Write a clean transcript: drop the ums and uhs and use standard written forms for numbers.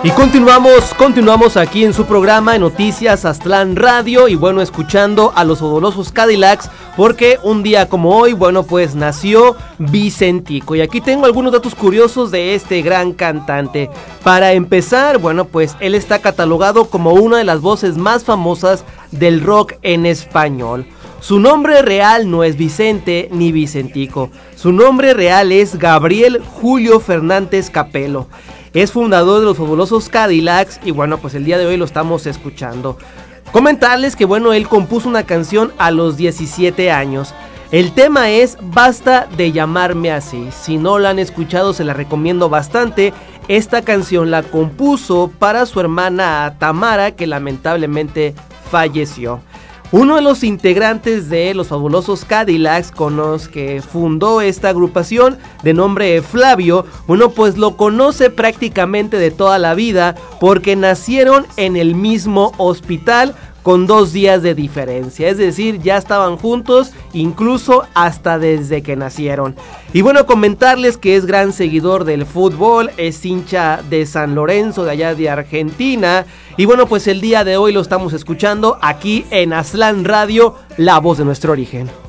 Y continuamos aquí en su programa Noticias Aztlán Radio y bueno, escuchando a los Fabulosos Cadillacs porque un día como hoy, bueno, pues nació Vicentico y aquí tengo algunos datos curiosos de este gran cantante. Para empezar, bueno, pues él está catalogado como una de las voces más famosas del rock en español. Su nombre real no es Vicente ni Vicentico, su nombre real es Gabriel Julio Fernández Capelo. Es fundador de los Fabulosos Cadillacs y bueno, pues el día de hoy lo estamos escuchando. Comentarles que bueno, él compuso una canción a los 17 años. El tema es Basta de llamarme así. Si no la han escuchado, se la recomiendo bastante. Esta canción la compuso para su hermana Tamara, que lamentablemente falleció. Uno de los integrantes de los Fabulosos Cadillacs, con los que fundó esta agrupación, de nombre Flavio, bueno, pues lo conoce prácticamente de toda la vida, porque nacieron en el mismo hospital, con 2 días de diferencia, es decir, ya estaban juntos, incluso hasta desde que nacieron. Y bueno, comentarles que es gran seguidor del fútbol, es hincha de San Lorenzo, de allá de Argentina, y bueno, pues el día de hoy lo estamos escuchando aquí en Aztlán Radio, la voz de nuestro origen.